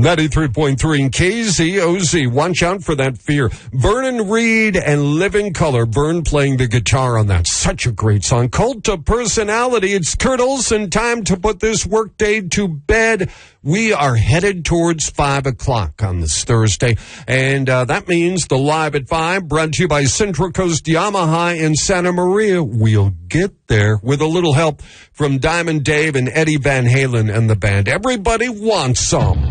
93.3 in KZOZ. Watch out for that fear. Vernon Reid and Living Color. Vern playing the guitar on that. Such a great song. Cult of Personality. It's Kurt Olson. Time to put this workday to bed. We are headed towards 5 o'clock on this Thursday. And that means the Live at 5 brought to you by Central Coast Yamaha in Santa Maria. We'll get there with a little help from Diamond Dave and Eddie Van Halen and the band. Everybody wants some.